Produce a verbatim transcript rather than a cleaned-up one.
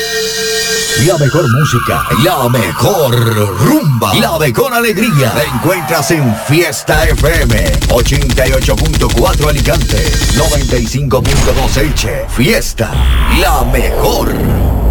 La mejor música, la mejor rumba, la mejor alegría la encuentras en Fiesta F M ochenta y ocho punto cuatro Alicante, noventa y cinco punto dos H. Fiesta, la mejor.